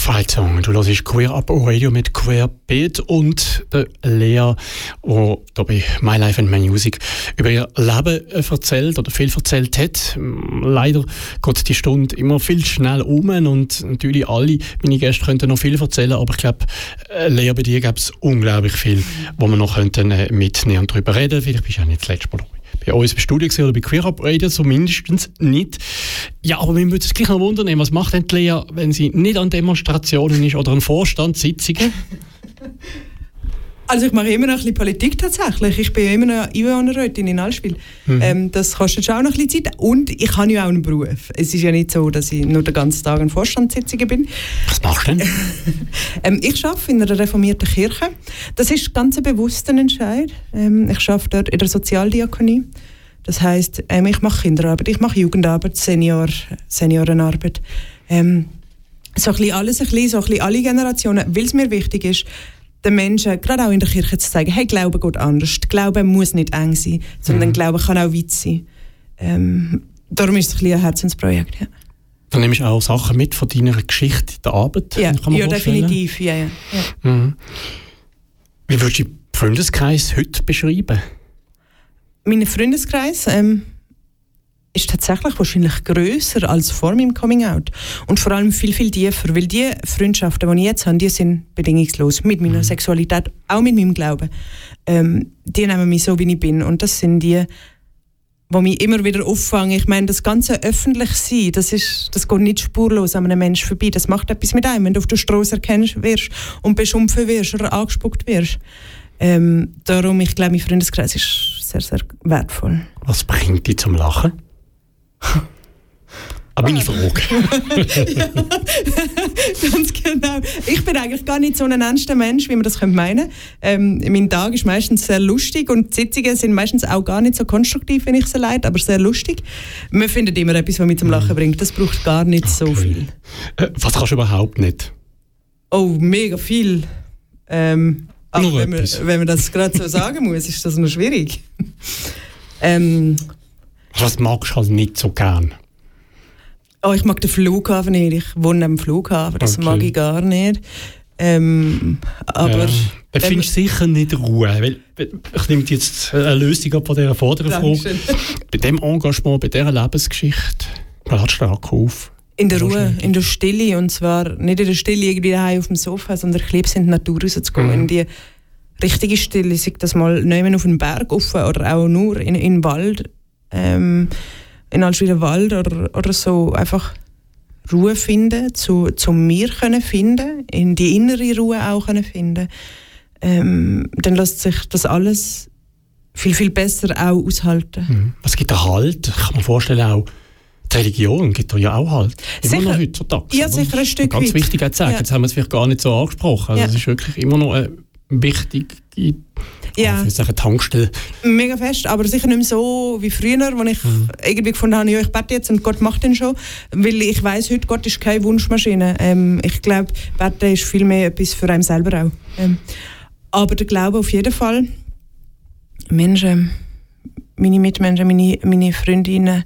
Fight Song. Du hörst Queer Up Radio mit Queer Beat und der Lea, die hier bei My Life and My Music über ihr Leben erzählt oder viel erzählt hat. Leider geht die Stunde immer viel schnell um und natürlich alle meine Gäste könnten noch viel erzählen, aber ich glaube, Lea, bei dir gäbe es unglaublich viel, wo wir noch könnten mitnehmen und darüber reden. Vielleicht bist du auch nicht das letzte Mal bei uns im Studio oder bei Queer Up Radio, zumindest nicht. Ja, aber wir würden uns gleich noch wundern, was macht denn Lea, wenn sie nicht an Demonstrationen ist oder an Vorstandssitzungen? Also ich mache immer noch ein bisschen Politik tatsächlich. Ich bin ja immer noch Einwohnerrätin in Allschwil. Das kostet schon auch noch ein bisschen Zeit. Und ich habe ja auch einen Beruf. Es ist ja nicht so, dass ich nur den ganzen Tag an Vorstandssitzungen bin. Was machst du denn? Ich arbeite in einer reformierten Kirche. Das ist ganz ein bewusster Entscheid. Ich arbeite dort in der Sozialdiakonie. Das heisst, ich mache Kinderarbeit, ich mache Jugendarbeit, Seniorenarbeit. So ein bisschen alles, so ein bisschen alle Generationen, weil es mir wichtig ist, den Menschen, gerade auch in der Kirche, zu zeigen, hey, Glaube geht anders. Glaube muss nicht eng sein, sondern Glaube kann auch weit sein. Darum ist es ein bisschen ein Herzensprojekt. Ja. Dann nimmst du auch Sachen mit von deiner Geschichte, der Arbeit? Ja, definitiv. Ja. Mhm. Wie würdest du den Freundeskreis heute beschreiben? Mein Freundeskreis ist tatsächlich wahrscheinlich grösser als vor meinem Coming-out. Und vor allem viel, viel tiefer. Weil die Freundschaften, die ich jetzt habe, die sind bedingungslos. Mit meiner Sexualität, auch mit meinem Glauben. Die nehmen mich so, wie ich bin. Und das sind die mich immer wieder auffangen. Ich meine, das ganze Öffentlichsein, das geht nicht spurlos an einem Menschen vorbei. Das macht etwas mit einem, wenn du auf der Straße erkennst wirst und beschimpft wirst oder angespuckt wirst. Darum, ich glaube, mein Freundeskreis ist sehr, sehr wertvoll. Was bringt dich zum Lachen? Aber meine Frage. Ja, ganz genau. Ich bin eigentlich gar nicht so ein ernster Mensch, wie man das meinen könnte. Mein Tag ist meistens sehr lustig und die Sitzungen sind meistens auch gar nicht so konstruktiv, wenn ich sie leite, aber sehr lustig. Man findet immer etwas, was mich zum Lachen bringt. Das braucht gar nicht so viel. Was kannst du überhaupt nicht? Oh, mega viel. Aber wenn man das gerade so sagen muss, ist das noch schwierig. Was magst du halt nicht so gern? Oh, ich mag den Flughafen nicht. Ich wohne am Flughafen, das mag ich gar nicht. Aber du findest sicher nicht Ruhe. Weil, ich nehme jetzt eine Lösung ab von dieser vorderen Frage. Bei diesem Engagement, bei dieser Lebensgeschichte, was hat dir geholfen? In der Ruhe, in der Stille. Und zwar nicht in der Stille irgendwie daheim auf dem Sofa, sondern ich liebe es, in die Natur rauszugehen. In die richtige Stille, sei das mal nicht auf einen Berg rauf oder auch nur in den Wald. In Allschwiler Wald oder so, einfach Ruhe finden, zu mir können finden, in die innere Ruhe auch können finden. Dann lässt sich das alles viel, viel besser auch aushalten. Was gibt da Halt? Ich kann mir vorstellen, auch die Religion gibt da ja auch Halt. Immer noch heutzutage. Ja, sicher ein Stück ganz weit. Wichtig zu sagen, jetzt haben wir es vielleicht gar nicht so angesprochen. Also es ist wirklich immer noch eine wichtige Tankstelle. Mega fest, aber sicher nicht mehr so wie früher, wo ich irgendwie gefunden habe, ja, ich bete jetzt und Gott macht den schon. Weil ich weiss, heute Gott ist keine Wunschmaschine. Ich glaube, Beten ist viel mehr etwas für einen selber auch. Aber der Glaube auf jeden Fall. Menschen, meine Mitmenschen, meine Freundinnen,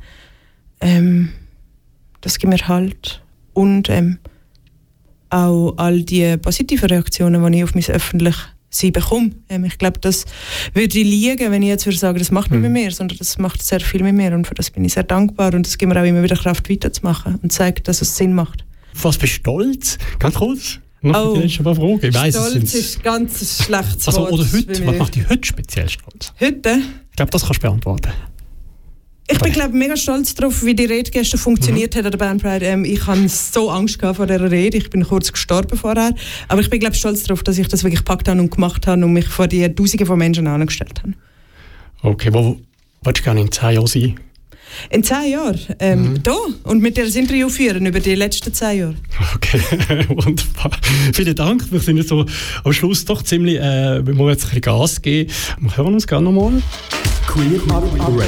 das gibt mir Halt. Und auch all die positiven Reaktionen, die ich auf mein öffentliches Sein bekomme. Ich glaube, das würde liegen, wenn ich jetzt würde sagen, das macht nicht mit mir, sondern das macht sehr viel mit mir. Und für das bin ich sehr dankbar. Und das gibt mir auch immer wieder Kraft, weiterzumachen und zeigt, dass es Sinn macht. Was bist du stolz? Ganz kurz. Noch die letzte Frage. Ich weiss, stolz ist ganz ein schlechtes Wort. Oder heute. Was macht dich heute speziell stolz? Heute? Ich glaube, das kannst du beantworten. Ich bin, glaube mega stolz darauf, wie die Rede gestern funktioniert hat an der Band Pride. Ich hatte so Angst vor dieser Rede. Ich bin kurz gestorben vorher. Aber ich bin, glaube stolz darauf, dass ich das wirklich gepackt habe und gemacht habe und mich vor die Tausende von Menschen angestellt habe. Okay, wo willst du gerne in 10 Jahren sein? In 10 Jahren? Da. Und mit dir das Interview führen über die letzten 10 Jahre. Okay, wunderbar. Vielen Dank. Wir sind jetzt so am Schluss doch ziemlich, wir müssen jetzt ein bisschen Gas geben. Wir hören uns gerne nochmal. Queer Up Radio.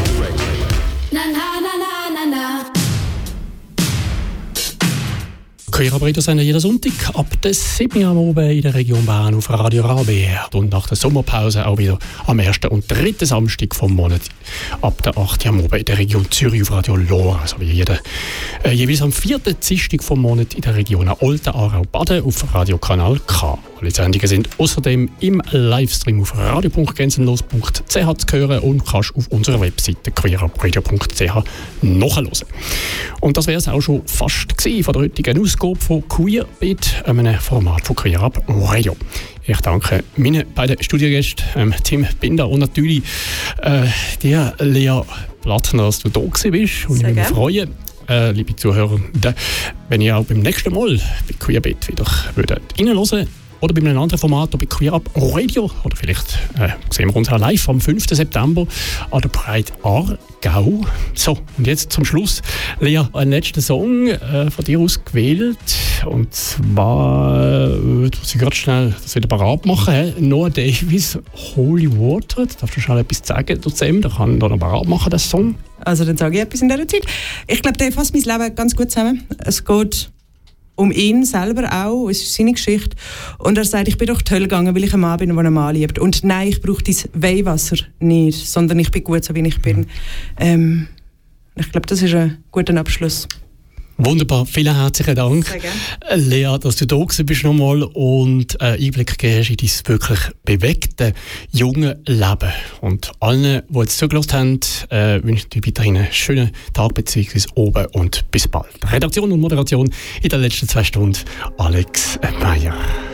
Queer Up Radio senden jeden Sonntag ab der 7 Uhr am Abend in der Region Bern auf Radio Rabea. Und nach der Sommerpause auch wieder am 1. und 3. Samstag vom Monat ab der 8 Uhr am Abend in der Region Zürich auf Radio Lora. Also wie jeweils am 4. Dienstag vom Monat in der Region Olten, Aarau, Baden auf Radio Kanal K. Alle Sendungen sind außerdem im Livestream auf radio.grenzenlos.ch zu hören und kannst auf unserer Webseite queerupradio.ch nachhören. Und das wäre es auch schon fast gewesen von der heutigen Ausgabe von Queerbeat, einem Format von Queer Up Radio. Ich danke meinen beiden Studiogästen, Tim Binder und natürlich dir, Lea Plattner, dass du da bist. Und ich würde mich freuen, liebe Zuhörer, wenn ihr auch beim nächsten Mal bei Queerbeat wieder reinhören oder bei einem anderen Format, bei Queer Up Radio. Oder vielleicht sehen wir uns auch live am 5. September an der Pride Aargau. So, und jetzt zum Schluss, Lea, einen letzten Song von dir ausgewählt. Und zwar, du musst gerade schnell das wieder parat machen. Noah Davis, Holy Water. Da darfst du schon etwas sagen zu dem. Da kann ich noch parat machen, das Song. Also dann sage ich etwas in dieser Zeit. Ich glaube, der fasst mein Leben ganz gut zusammen. Es geht um ihn selber auch, es ist seine Geschichte. Und er sagt, ich bin durch die Hölle gegangen, weil ich ein Mann bin, der einen Mann liebt. Und nein, ich brauche dein Weihwasser nicht, sondern ich bin gut, so wie ich bin. Ich glaube, das ist ein guter Abschluss. Wunderbar, vielen herzlichen Dank, Lea, dass du da bist nochmal und Einblick gegeben hast in dein wirklich bewegte, junge Leben. Und allen, die jetzt zugelassen haben, wünsche ich dir weiterhin einen schönen Tag bzw. oben und bis bald. Redaktion und Moderation in den letzten 2 Stunden, Alex Meyer.